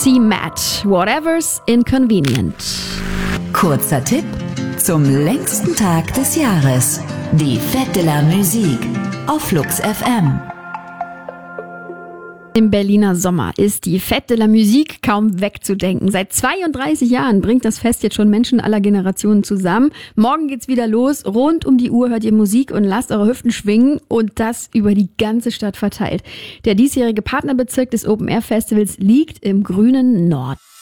MC Matt, Whatever's Inconvenient. Kurzer Tipp zum längsten Tag des Jahres. Die Fête de la Musique auf Flux FM. Im Berliner Sommer ist die Fête de la Musique kaum wegzudenken. Seit 32 Jahren bringt das Fest jetzt schon Menschen aller Generationen zusammen. Morgen geht's wieder los. Rund um die Uhr hört ihr Musik und lasst eure Hüften schwingen und das über die ganze Stadt verteilt. Der diesjährige Partnerbezirk des Open Air Festivals liegt im grünen Nord.